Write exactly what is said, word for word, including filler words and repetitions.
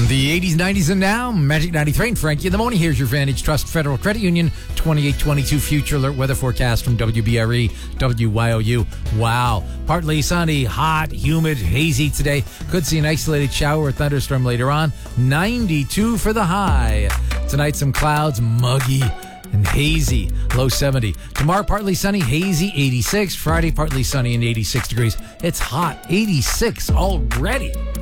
The eighties, nineties, and now, Magic ninety-three and Frankie in the morning. Here's your Vantage Trust Federal Credit Union twenty-eight twenty-two Future Alert weather forecast from W B R E, W Y O U. Wow. Partly sunny, hot, humid, hazy today. Could see an isolated shower or thunderstorm later on. ninety-two for the high. Tonight, some clouds, muggy and hazy, low seventy. Tomorrow, partly sunny, hazy, eighty-six. Friday, partly sunny and eighty-six degrees. It's hot, eighty-six already.